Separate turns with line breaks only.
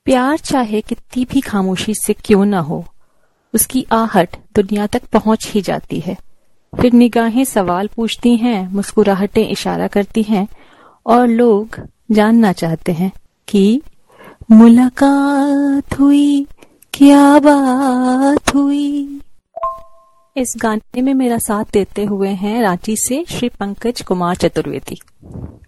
प्यार चाहे कितनी भी खामोशी से क्यों ना हो, उसकी आहट दुनिया तक पहुंच ही जाती है। फिर निगाहें सवाल पूछती हैं, मुस्कुराहटें इशारा करती हैं और लोग जानना चाहते हैं कि मुलाकात हुई, क्या बात हुई। इस गाने में मेरा साथ देते हुए हैं रांची से श्री पंकज कुमार चतुर्वेदी।